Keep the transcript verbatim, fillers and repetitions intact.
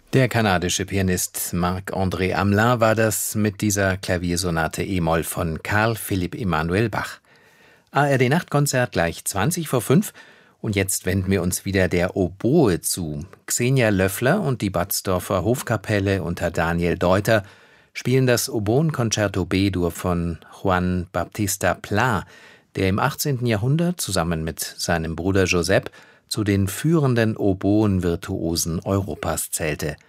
Der kanadische Pianist Marc-André Hamelin war das mit dieser Klaviersonate e-Moll von Carl Philipp Emanuel Bach. A R D Nachtkonzert gleich zwanzig vor fünf und jetzt wenden wir uns wieder der Oboe zu. Xenia Löffler und die Batzdorfer Hofkapelle unter Daniel Deuter spielen das Oboen-Concerto B-Dur von Juan Baptista Pla, der im achtzehnten Jahrhundert zusammen mit seinem Bruder Josep zu den führenden Oboen-Virtuosen Europas zählte.